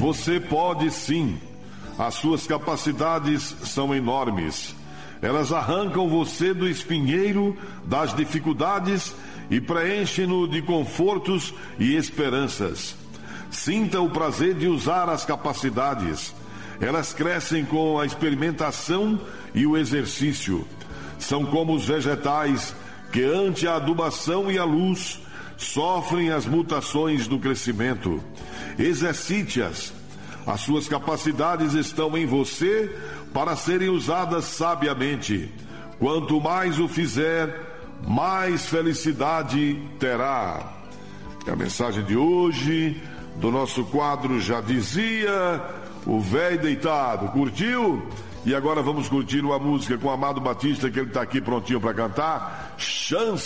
Você pode sim. As suas capacidades são enormes. Elas arrancam você do espinheiro das dificuldades e preenchem-no de confortos e esperanças. Sinta o prazer de usar as capacidades. Elas crescem com a experimentação e o exercício. São como os vegetais que, ante a adubação e a luz, sofrem as mutações do crescimento. Exercite-as. As suas capacidades estão em você para serem usadas sabiamente. Quanto mais o fizer, mais felicidade terá. É a mensagem de hoje do nosso quadro Já Dizia o Véi Deitado. Curtiu? E agora vamos curtir uma música com o Amado Batista, que ele está aqui prontinho para cantar. Chance.